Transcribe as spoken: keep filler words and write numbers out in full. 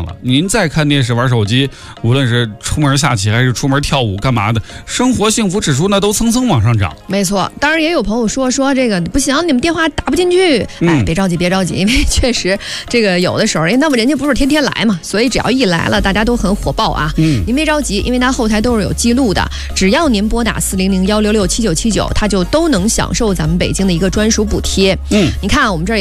样了。您再看电视玩手机，无论是出门下棋还是出门跳舞干嘛的，生活幸福指数那都蹭蹭往上涨。 没错，当然也有朋友说说这个不行，你们电话打不进去。哎，别着急，别着急，因为确实这个有的时候，那么人家不是天天来嘛，所以只要一来了，大家都很火爆啊。嗯，您别着急，因为它后台都是有记录的，只要您拨打四零零幺六六七九七九，它就都能享受咱们北京的一个专属补贴。嗯，你看我们这儿也。